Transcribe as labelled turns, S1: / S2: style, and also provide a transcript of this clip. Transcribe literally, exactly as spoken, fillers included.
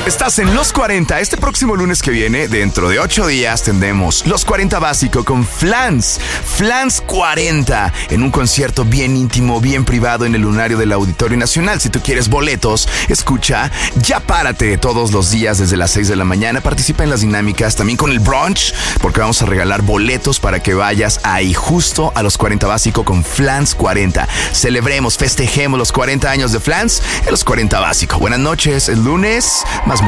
S1: Estás en Los cuarenta. Este próximo lunes que viene, dentro de ocho días, tendremos Los cuarenta Básico con Flans. Flans cuarenta, en un concierto bien íntimo, bien privado en el lunario del Auditorio Nacional. Si tú quieres boletos, escucha Ya Párate todos los días desde las seis de la mañana. Participa en las dinámicas también con el brunch, porque vamos a regalar boletos para que vayas ahí justo a Los cuarenta Básico con Flans cuarenta. Celebremos, festejemos los cuarenta años de Flans en Los cuarenta Básico. Buenas noches, el lunes más